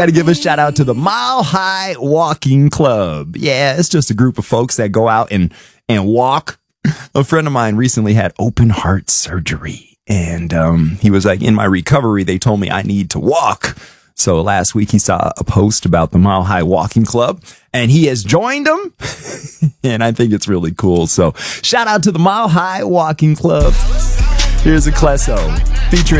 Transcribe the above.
got to give a shout out to the Mile High Walking Club. Yeah, it's just a group of folks that go out and walk. A friend of mine recently had open heart surgery, and he was like, in my recovery, they told me I need to walk. So last week he saw a post about the Mile High Walking Club, and he has joined them, and I think it's really cool. So shout out to the Mile High Walking Club. Here's a Klesso featuring